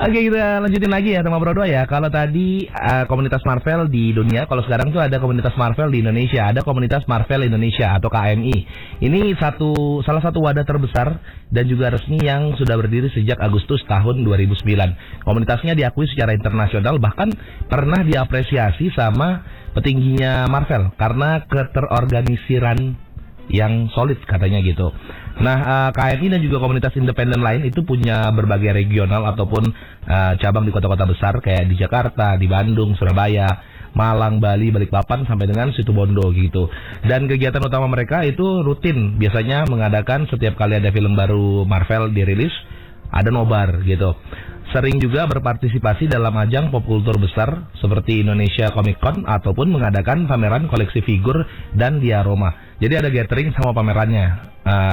Oke, kita lanjutin lagi ya teman Bro 2 ya. Kalau tadi komunitas Marvel di dunia, kalau sekarang tuh ada komunitas Marvel di Indonesia, ada komunitas Marvel Indonesia atau KMI. Ini salah satu wadah terbesar dan juga resmi yang sudah berdiri sejak Agustus tahun 2009. Komunitasnya diakui secara internasional, bahkan pernah diapresiasi sama petingginya Marvel karena keterorganisiran yang solid katanya gitu. Nah, KMI dan juga komunitas independen lain itu punya berbagai regional ataupun cabang di kota-kota besar kayak di Jakarta, di Bandung, Surabaya, Malang, Bali, Balikpapan sampai dengan Situbondo gitu. Dan kegiatan utama mereka itu rutin, biasanya mengadakan setiap kali ada film baru Marvel dirilis, ada nobar gitu. Sering juga berpartisipasi dalam ajang popkultur besar seperti Indonesia Comic Con ataupun mengadakan pameran koleksi figur dan diorama. Jadi ada gathering sama pamerannya.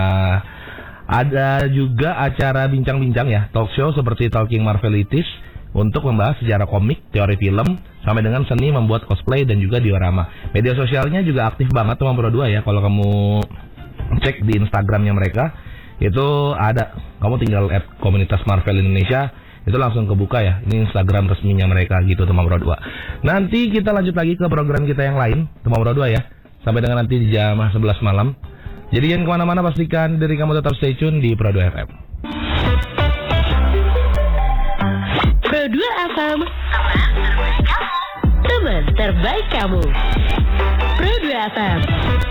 Ada juga acara bincang-bincang ya, talk show seperti Talking Marvelitis untuk membahas sejarah komik, teori film, sampai dengan seni membuat cosplay dan juga diorama. Media sosialnya juga aktif banget teman Pro 2 ya. Kalau kamu cek di Instagramnya mereka, itu ada. Kamu tinggal add komunitas Marvel Indonesia, itu langsung kebuka ya. Ini Instagram resminya mereka gitu teman Pro 2. Nanti kita lanjut lagi ke program kita yang lain teman Pro 2 ya. Sampai dengan nanti di jam 11 malam. Jadi jangan kemana-mana, pastikan diri kamu tetap stay tune di Pro 2 FM. Pro 2 FM, teman terbaik kamu. Pro 2 FM.